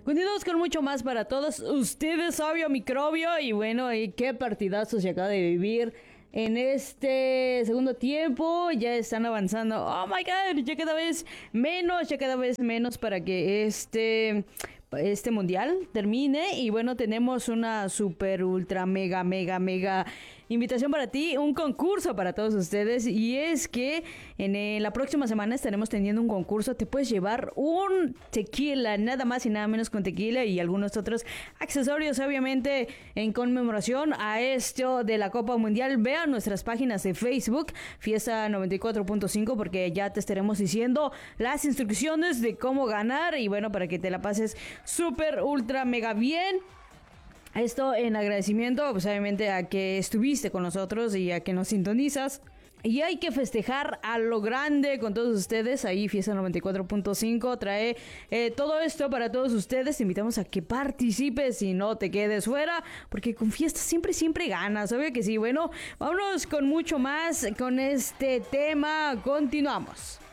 Continuamos con mucho más para todos ustedes, obvio microbio. Y bueno, y qué partidazo se acaba de vivir en este segundo tiempo. Ya están avanzando. Oh my god, ya cada vez menos para que este mundial termine. Y bueno, tenemos una super ultra mega invitación para ti, un concurso para todos ustedes. Y es que en la próxima semana estaremos teniendo un concurso. Te puedes llevar un tequila, nada más y nada menos con tequila y algunos otros accesorios, obviamente en conmemoración a esto de la Copa Mundial. Vean nuestras páginas de Facebook, Fiesta 94.5, porque ya te estaremos diciendo las instrucciones de cómo ganar. Y bueno, para que te la pases súper ultra mega bien. Esto en agradecimiento, pues obviamente, a que estuviste con nosotros y a que nos sintonizas. Y hay que festejar a lo grande con todos ustedes. Ahí Fiesta 94.5 trae todo esto para todos ustedes. Te invitamos a que participes y no te quedes fuera, porque con Fiesta siempre ganas. Obvio que sí. Bueno, vámonos con mucho más con este tema. Continuamos.